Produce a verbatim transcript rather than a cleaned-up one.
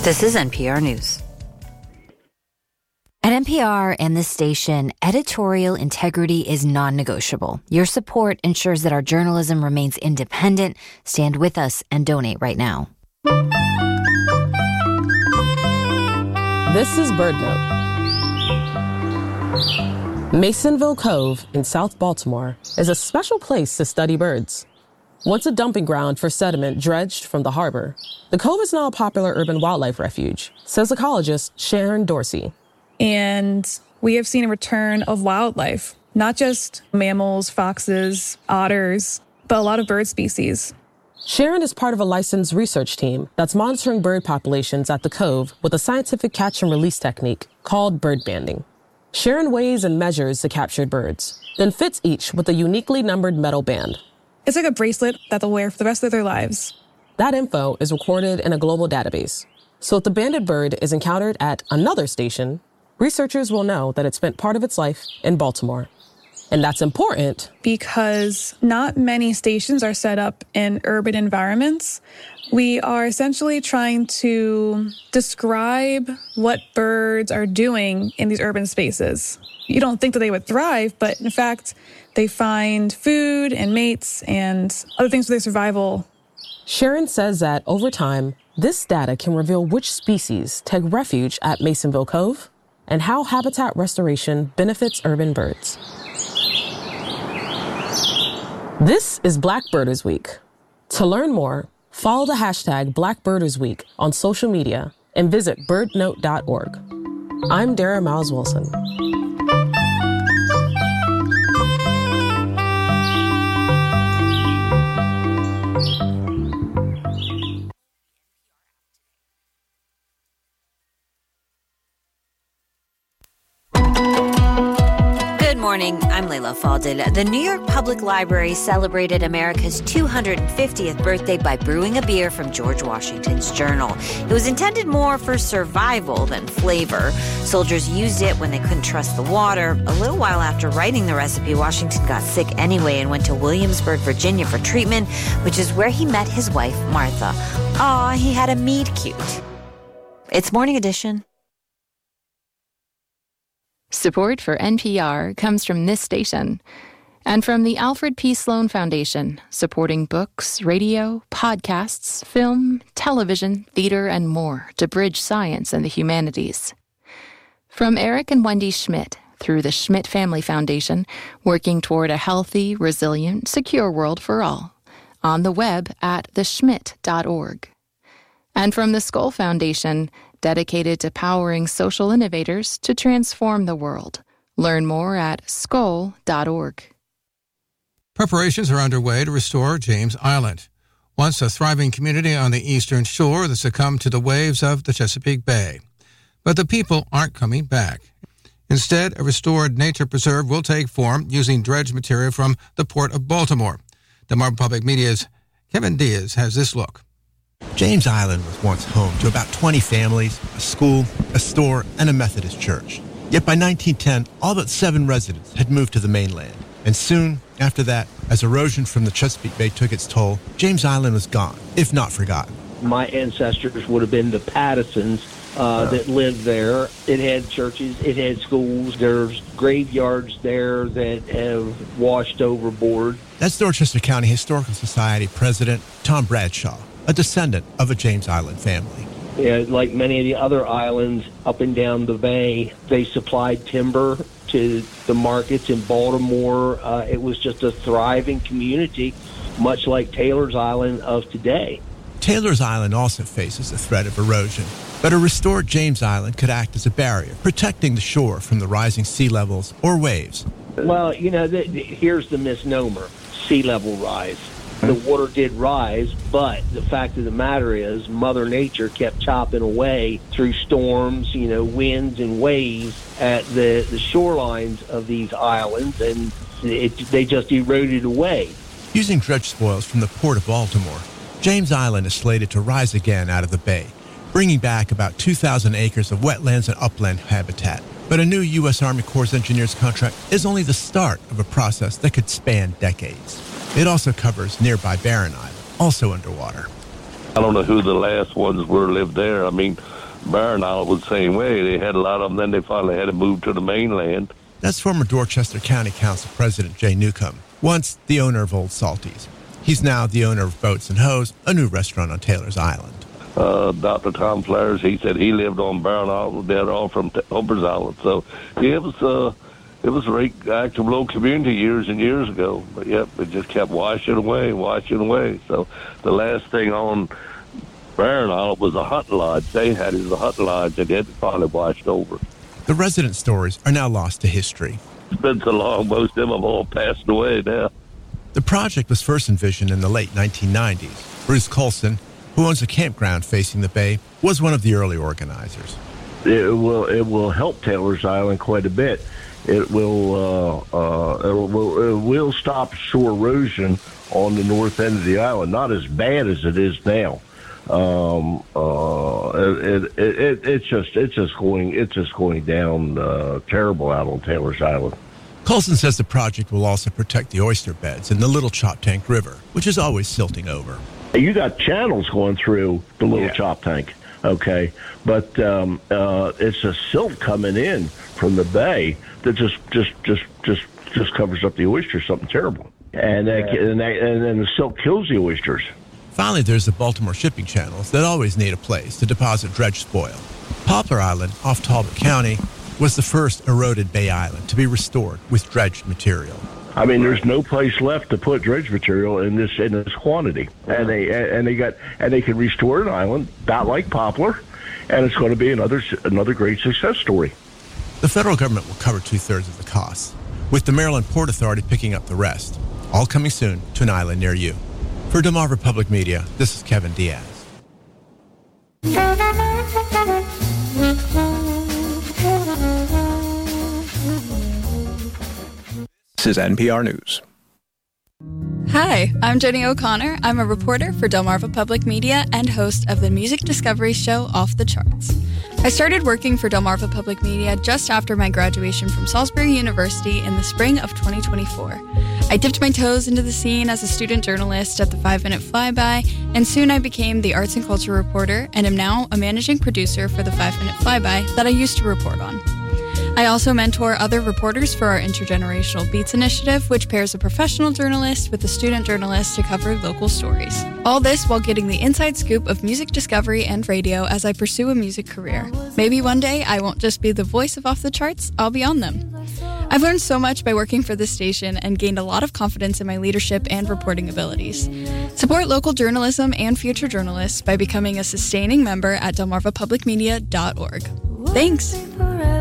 This is N P R News. At N P R and this station, editorial integrity is non-negotiable. Your support ensures that our journalism remains independent. Stand with us and donate right now. This is BirdNote. Masonville Cove in South Baltimore is a special place to study birds. Once a dumping ground for sediment dredged from the harbor, the cove is now a popular urban wildlife refuge, says ecologist Sharon Dorsey. And we have seen a return of wildlife, not just mammals, foxes, otters, but a lot of bird species. Sharon is part of a licensed research team that's monitoring bird populations at the cove with a scientific catch and release technique called bird banding. Sharon weighs and measures the captured birds, then fits each with a uniquely numbered metal band. It's like a bracelet that they'll wear for the rest of their lives. That info is recorded in a global database. So if the banded bird is encountered at another station, researchers will know that it spent part of its life in Baltimore. And that's important because not many stations are set up in urban environments. We are essentially trying to describe what birds are doing in these urban spaces. You don't think that they would thrive, but in fact, they find food and mates and other things for their survival. Sharon says that over time, this data can reveal which species take refuge at Masonville Cove and how habitat restoration benefits urban birds. This is Black Birders Week. To learn more, follow the hashtag Black Birders Week on social media and visit bird note dot org. I'm Dara Miles Wilson. Good morning. I'm Leila Fadel. The New York Public Library celebrated America's two hundred fiftieth birthday by brewing a beer from George Washington's journal. It was intended more for survival than flavor. Soldiers used it when they couldn't trust the water. A little while after writing the recipe, Washington got sick anyway and went to Williamsburg, Virginia for treatment, which is where he met his wife, Martha. Aw, he had a meet cute. It's Morning Edition. Support for N P R comes from this station and from the Alfred P. Sloan Foundation, supporting books, radio, podcasts, film, television, theater, and more to bridge science and the humanities. From Eric and Wendy Schmidt through the Schmidt Family Foundation, working toward a healthy, resilient, secure world for all. On the web at the schmidt dot org. And from the Skoll Foundation, dedicated to powering social innovators to transform the world. Learn more at skoll dot org. Preparations are underway to restore James Island, once a thriving community on the eastern shore that succumbed to the waves of the Chesapeake Bay. But the people aren't coming back. Instead, a restored nature preserve will take form using dredged material from the Port of Baltimore. Delmarva Public Media's Kevin Diaz has this look. James Island was once home to about twenty families, a school, a store, and a Methodist church. Yet by nineteen ten, all but seven residents had moved to the mainland. And soon after that, as erosion from the Chesapeake Bay took its toll, James Island was gone, if not forgotten. My ancestors would have been the Pattisons uh, that lived there. It had churches, it had schools. There's graveyards there that have washed overboard. That's Dorchester County Historical Society President Tom Bradshaw, a descendant of a James Island family. Yeah, like many of the other islands up and down the bay, they supplied timber to the markets in Baltimore. Uh, it was just a thriving community, much like Taylor's Island of today. Taylor's Island also faces the threat of erosion, but a restored James Island could act as a barrier, protecting the shore from the rising sea levels or waves. Well, you know, the, the, here's the misnomer, sea level rise. The water did rise, but the fact of the matter is Mother Nature kept chopping away through storms, you know, winds and waves at the, the shorelines of these islands, and it, they just eroded away. Using dredge spoils from the Port of Baltimore, James Island is slated to rise again out of the bay, bringing back about two thousand acres of wetlands and upland habitat. But a new U S Army Corps of Engineers contract is only the start of a process that could span decades. It also covers nearby Barren Island, also underwater. I don't know who the last ones were lived there. I mean, Barron Island was the same way. They had a lot of them, then they finally had to move to the mainland. That's former Dorchester County Council President Jay Newcomb, once the owner of Old Salty's. He's now the owner of Boats and Hoes, a new restaurant on Taylor's Island. Uh, Doctor Tom Flares, he said he lived on Barron Island. They're all from Hooper's Island. So, yeah, it was, uh, it was a very active little community years and years ago. But, yep, it just kept washing away, washing away. So the last thing on Barron Island was a hunting lodge. They had it as a hunting lodge, and it finally washed over. The resident stories are now lost to history. It's been so long, most of them have all passed away now. The project was first envisioned in the late nineteen nineties. Bruce Colson, who owns a campground facing the bay, was one of the early organizers. It will it will help Taylor's Island quite a bit. It will uh, uh, it will it will stop shore erosion on the north end of the island. Not as bad as it is now. Um, uh, it, it, it it's just it's just going it's just going down uh, terrible out on Taylor's Island. Colson says the project will also protect the oyster beds in the Little Choptank River, which is always silting over. You got channels going through the Little Yeah. Choptank, okay, but um, uh, it's a silt coming in from the bay that just just just just just covers up the oysters, something terrible, and that, and, that, and then the silt kills the oysters. Finally, there's the Baltimore shipping channels that always need a place to deposit dredge spoil. Poplar Island, off Talbot County, was the first eroded bay island to be restored with dredged material. I mean, there's no place left to put dredge material in this in this quantity, and they and they got and they can restore an island not like Poplar, and it's going to be another another great success story. The federal government will cover two-thirds of the costs, with the Maryland Port Authority picking up the rest, all coming soon to an island near you. For Delmarva Public Media, this is Kevin Diaz. This is N P R News. Hi, I'm Jenny O'Connor. I'm a reporter for Delmarva Public Media and host of the music discovery show Off the Charts. I started working for Delmarva Public Media just after my graduation from Salisbury University in the spring of twenty twenty-four. I dipped my toes into the scene as a student journalist at the Five Minute Flyby, and soon I became the arts and culture reporter and am now a managing producer for the Five Minute Flyby that I used to report on. I also mentor other reporters for our Intergenerational Beats initiative, which pairs a professional journalist with a student journalist to cover local stories. All this while getting the inside scoop of music discovery and radio as I pursue a music career. Maybe one day I won't just be the voice of Off the Charts, I'll be on them. I've learned so much by working for this station and gained a lot of confidence in my leadership and reporting abilities. Support local journalism and future journalists by becoming a sustaining member at delmarva public media dot org. Thanks!